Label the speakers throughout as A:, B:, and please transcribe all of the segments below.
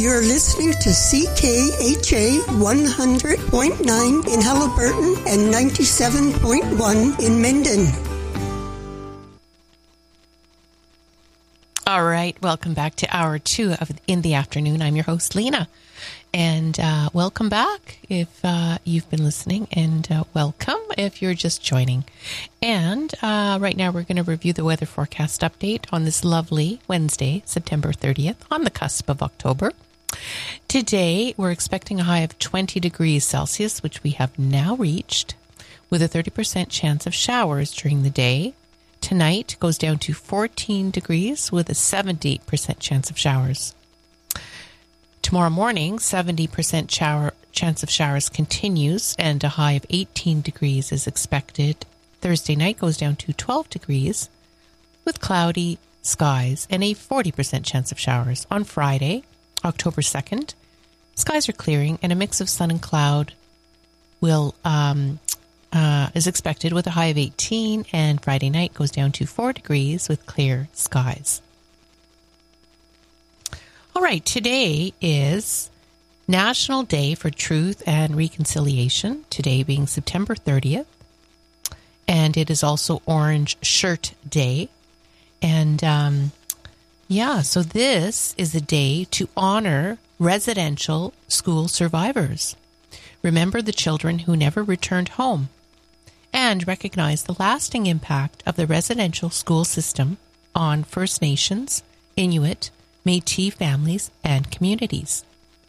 A: You're listening to CKHA 100.9 in Haliburton and 97.1 in Minden.
B: All right, welcome back to Hour 2 of In the Afternoon. I'm your host, Lena. And welcome back if you've been listening, and welcome if you're just joining. And right now we're going to review the weather forecast update on this lovely Wednesday, September 30th, on the cusp of October. Today we're expecting a high of 20 degrees Celsius, which we have now reached, with a 30% chance of showers during the day. Tonight goes down to 14 degrees with a 70% chance of showers. Tomorrow morning, 70% chance of showers continues, and a high of 18 degrees is expected. Thursday night goes down to 12 degrees with cloudy skies and a 40% chance of showers. On Friday, October 2nd, skies are clearing and a mix of sun and cloud is expected with a high of 18, and Friday night goes down to 4 degrees with clear skies. All right, today is National Day for Truth and Reconciliation, today being September 30th. And it is also Orange Shirt Day. And so this is a day to honor residential school survivors. Remember the children who never returned home, and recognize the lasting impact of the residential school system on First Nations, Inuit, Métis families, and communities.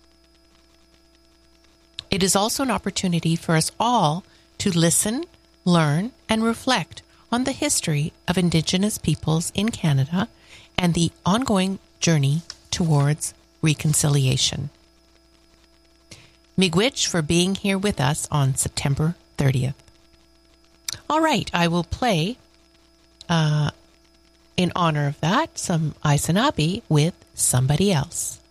B: It is also an opportunity for us all to listen, learn, and reflect on the history of Indigenous peoples in Canada and the ongoing journey towards reconciliation. Miigwech for being here with us on September 30th. All right, I will play, in honor of that, some Aisanabi with Somebody Else.